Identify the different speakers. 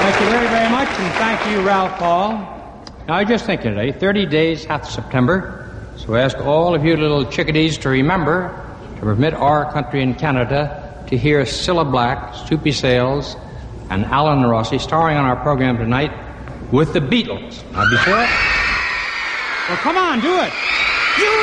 Speaker 1: Thank you very, very much, and thank you, Ralph Hall. Now, I was just thinking today, 30 days hath September, so I ask all of you little chickadees to remember to permit our country in Canada to hear Cilla Black, Soupy Sales, and Alan Rossi starring on our program tonight with the Beatles. Now, before... Well, come on, do it!